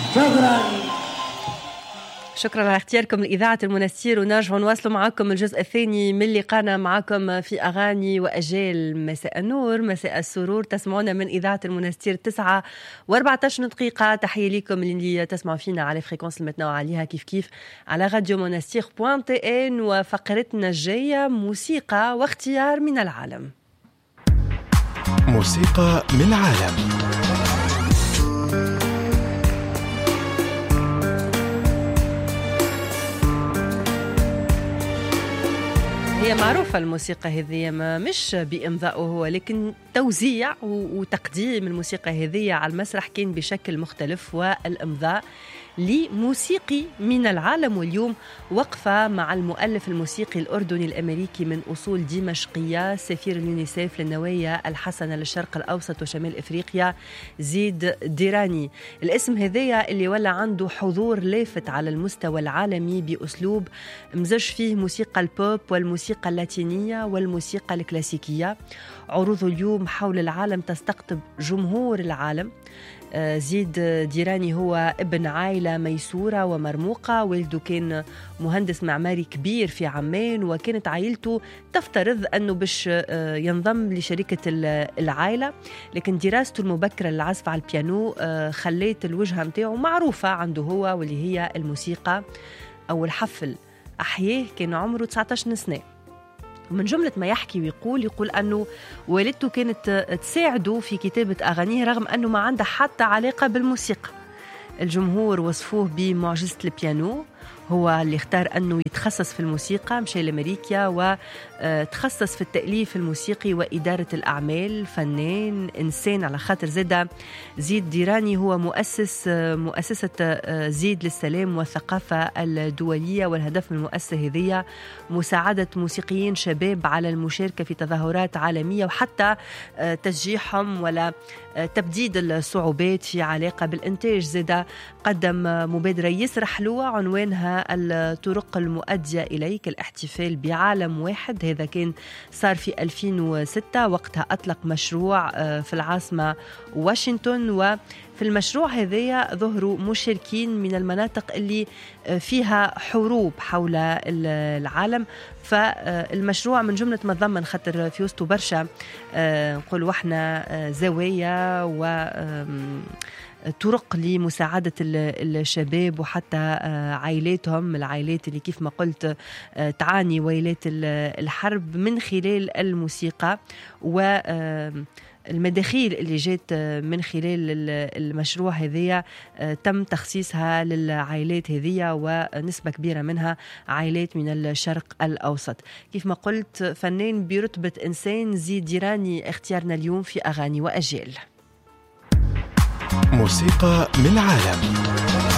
شكرا على اختياركم لإذاعة المنستير، ونرجع نواصل معكم الجزء الثاني من لقانا معكم في أغاني وأجيال. مساء النور، مساء السرور، تسمعونا من إذاعة المنستير 9:14 دقيقة. تحية لكم اللي تسمعوا فينا على فريكونس المتنوعة عليها كيف على راديو منستير .tn. وفقرتنا الجاية موسيقى واختيار من العالم. موسيقى من العالم. هي معروفة الموسيقى هذه، مش بإمضائه هو، لكن توزيع وتقديم الموسيقى هذه على المسرح كان بشكل مختلف، والإمضاء لموسيقي من العالم. واليوم وقفة مع المؤلف الموسيقي الأردني الأمريكي من أصول دمشقية، سفير اليونيسيف للنوايا الحسنة للشرق الأوسط وشمال إفريقيا، زيد ديراني. الاسم هذايا اللي ولا عنده حضور لافت على المستوى العالمي بأسلوب مزج فيه موسيقى البوب والموسيقى اللاتينية والموسيقى الكلاسيكية. عروضه اليوم حول العالم تستقطب جمهور العالم. زيد ديراني هو ابن عائلة ميسورة ومرموقة، والده كان مهندس معماري كبير في عمان، وكانت عائلته تفترض أنه باش ينضم لشركة العائلة، لكن دراسته المبكرة للعزف على البيانو خليت الوجهة متاعه معروفة عنده هو، واللي هي الموسيقى. أول حفل أحياه كان عمره 19 سنة. من جملة ما يحكي ويقول أنه والدته كانت تساعده في كتابة أغانيه رغم أنه ما عنده حتى علاقة بالموسيقى. الجمهور وصفوه بمعجزة البيانو، هو اللي اختار أنه يتخصص في الموسيقى، مشي لأمريكا وتخصص في التأليف الموسيقي وإدارة الأعمال. فنان إنسان على خاطر زيد ديراني هو مؤسسة زيد للسلام والثقافة الدولية، والهدف من المؤسسة هذه مساعدة موسيقيين شباب على المشاركة في تظاهرات عالمية، وحتى تشجيعهم ولا تبديد الصعوبات في علاقة بالإنتاج. زيدا قدم مبادرة يسرح له عنوانها الطرق المؤدية إليك، الاحتفال بعالم واحد. هذا كان صار في 2006، وقتها أطلق مشروع في العاصمة واشنطن، وفي المشروع هذا ظهروا مشاركين من المناطق اللي فيها حروب حول العالم. فالمشروع من جملة ما ضمن خاطر في وسطه برشا نقولوا احنا زوايا و طرق لمساعدة الشباب وحتى عائلاتهم، العائلات اللي كيف ما قلت تعاني ويلات الحرب، من خلال الموسيقى والمداخيل اللي جات من خلال المشروع هذية. تم تخصيصها للعائلات هذية، ونسبة كبيرة منها عائلات من الشرق الأوسط. كيف ما قلت فنان برتبة إنسان. زيد ديراني اختيارنا اليوم في أغاني وأجيال. موسيقى من العالم.